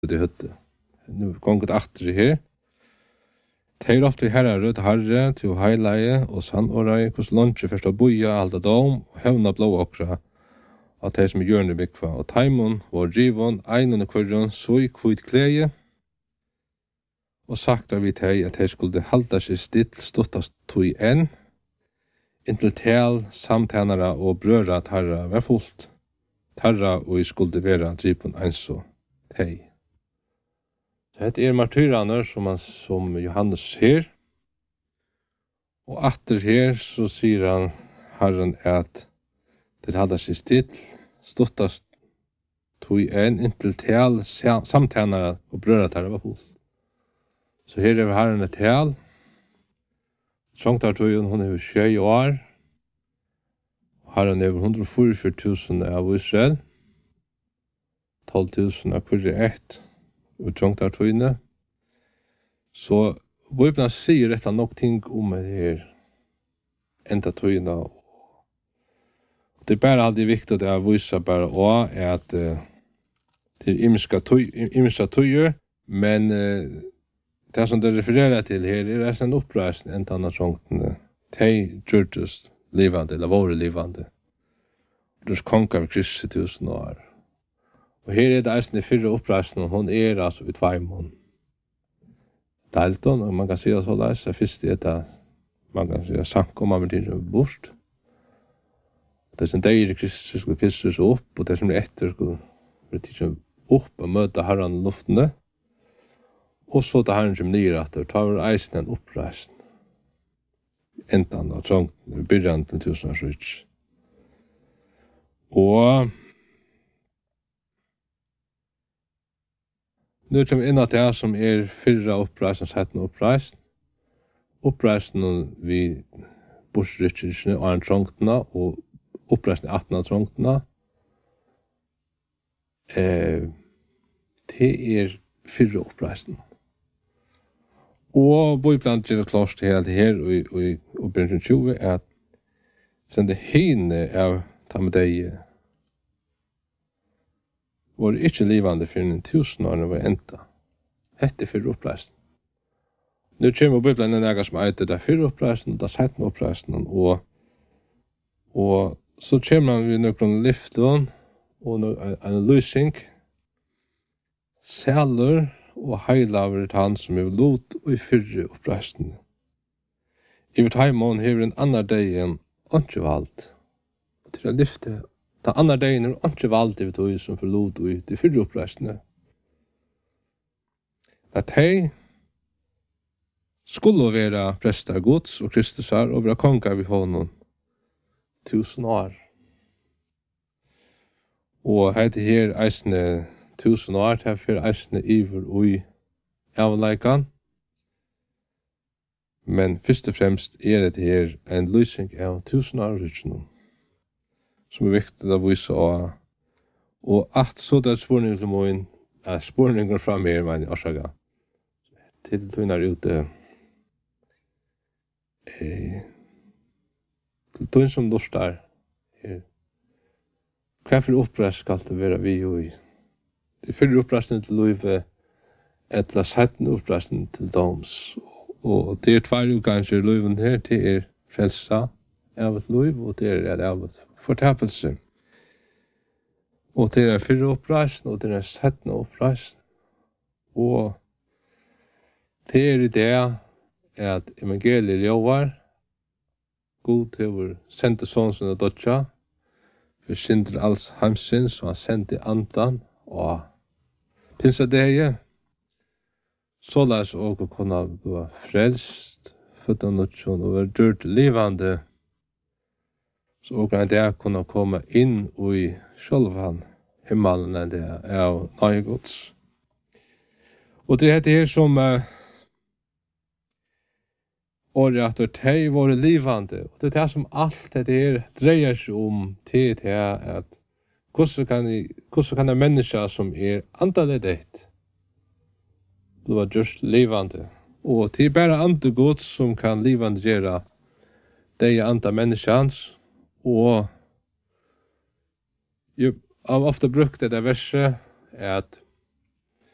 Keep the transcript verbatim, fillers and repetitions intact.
det hötte. Nu gånget efter her. Teir opp til herra rød herre, til heileie og sannåreie, hos lunsje først å boja, halda dom, og hevna blå okra, av teir som gjør det bygva, og taimon, vår drivon, einon og kvarjon, så i kvitt kleie, og sagt av vi tei at teir skulle halda seg still, stottast tog enn, inntil tel, samtjenere og brøra tarra var fullt, tarra og i skulle vera drivon einso tei. Det er martyraner som, han, som Johannes her. Og atter her så sier han Herren at det halda seg still, stottast tog en inntil tel, samtjenere og brøratar var fullt. Så her er Herren et tel. Trångtartøyen, hun er tjei år. Herren er hundre og fyrtifire tusen av Israel. tolv tusen av hver ett. Og trångtartøyene. Så Bibelen sier dette nok ting om det her enda tøyene. Det er bare alltid viktig at jeg viser bare også at uh, det er imiske tøyer, men uh, det som det refererer til her er en oppreisning enda annet trångtene. De gjørtes livande, eller våre livande. Det er konger av Kristus tusen år. Og her er det eisen i fyrre oppreisningen, hun er altså i tveimon. Dalton, og man kan si det så leis, det første er det, man kan si det sank om man vil tinge bort. Det som det er i Kristus skulle pisses opp, og det som er etter skulle tinge opp og møte herren i luftene. Og så da herren som nyr at det tar eisen en oppreisning. Enten og trångt, i byrjan til tusen år sjuts. Og nu kommer inn at det er som er fyrre oppreisning, settende oppreisning. Oppreisningen vi bursrytjene og en trångtene, og oppreisningen atten av trångtene. Eh, det er fyrre oppreisning. Og Bibelen gjør det klart til hele det her, og i oppreisningen tjue, er at sen det hene av ta med deg var ikke livande for en tusen år var enda. Hette for oppreisning. Nå kommer Bibelen en ega som eiter det for oppreisning, det settende oppreisning, og, og så kommer vi noen lyften, og en lysing, sæler og heilaver til han som er lot og i fyrre oppreisning. I vårt heimon hever en annan dag enn ikke valgt. Og til å lyfte den andre dagen er ikke valgt i tog som forlot ut i fyrre oppreisende. At hei skulle være prester gods og Kristusar og være konger vi hånden tusen år. Og hei til her eisne tusen år til for eisne iver og i avleikan. Men først og fremst er det her en lysing av tusen år rydsene som er viktig å vise av. Og at så det er spørninger til måen, er spørninger fra mer, men jeg også til tøyner ute, eh, til tøyner som lortar, her. Hva for oppreist skal det være vi jo i? Det er fyrre oppreistning til løyve, etter settende oppreistning til doms. Og det er tvær utganger løyven her, det er frelsa av et løyv, og det er av et fortapelse. Og det er fyrre oppreisning, og det er settende oppreisning. Og det er i det at evangeliet lovar, God til vår sendte sånn og dødja, for synder alls heimsins, og han sendte andan, og pinsa det, så la oss også kunne bli frelst, født av nødtsjon, og være gjort livande, så og kan det kunne komme inn i sjølvan himmelen enn det er av nøye gods. Og det er det her som uh, året etter teg våre livande, og det er det som alt det her dreier seg om til det er at hvordan kan, hvordan kan en menneske som er annerledes bli gjort livande, og det er bare andre gods som kan livande gjøre det andre menneskene. Og jeg har ofte brukt det verset at